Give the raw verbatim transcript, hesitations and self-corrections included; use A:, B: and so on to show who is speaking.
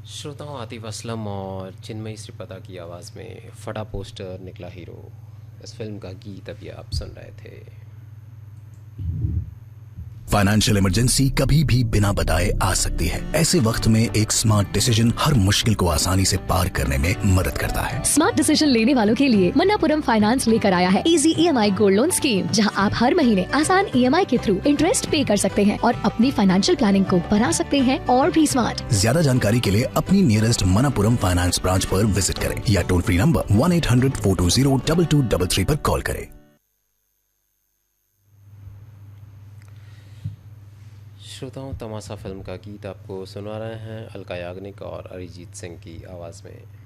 A: श्रोताओं, आतिफ असलम और चिन्मयी श्रीपदा की आवाज़ में फटा पोस्टर निकला हीरो, इस फिल्म का गीत अभी आप सुन रहे थे।
B: फाइनेंशियल इमरजेंसी कभी भी बिना बताए आ सकती है। ऐसे वक्त में एक स्मार्ट डिसीजन हर मुश्किल को आसानी से पार करने में मदद करता है।
C: स्मार्ट डिसीजन लेने वालों के लिए मन्नापुरम फाइनेंस लेकर आया है easy EMI gold loan scheme, जहां आप हर महीने आसान ईएमआई के थ्रू इंटरेस्ट पे कर सकते हैं और अपनी फाइनेंशियल प्लानिंग को बना सकते हैं और भी स्मार्ट।
B: ज्यादा जानकारी के लिए अपनी नियरेस्ट मन्नापुरम फाइनेंस ब्रांच पर विजिट करें या toll free number one eight hundred four to zero double two double three पर कॉल करें।
A: श्रोताओं, तमाशा फिल्म का गीत आपको सुना रहे हैं अलका याग्निक और अरिजीत सिंह की आवाज़ में।